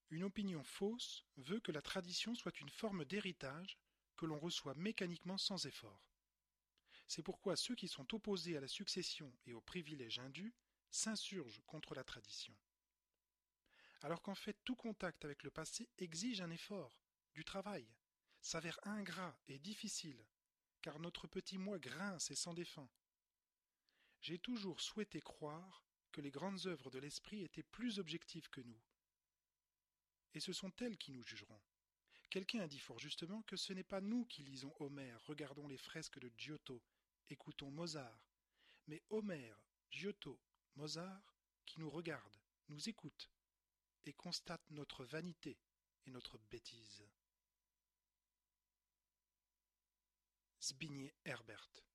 Une opinion fausse veut que la tradition soit une forme d'héritage que l'on reçoit mécaniquement sans effort. C'est pourquoi ceux qui sont opposés à la succession et aux privilèges indus s'insurgent contre la tradition. Alors qu'en fait tout contact avec le passé exige un effort, du travail, s'avère ingrat et difficile, car notre petit moi grince et s'en défend. J'ai toujours souhaité croire que les grandes œuvres de l'esprit étaient plus objectives que nous, et ce sont elles qui nous jugeront. Quelqu'un a dit fort justement que ce n'est pas nous qui lisons Homère, regardons les fresques de Giotto, écoutons Mozart, mais Homère, Giotto, Mozart qui nous regardent, nous écoutent et constatent notre vanité et notre bêtise. Zbigniew Herbert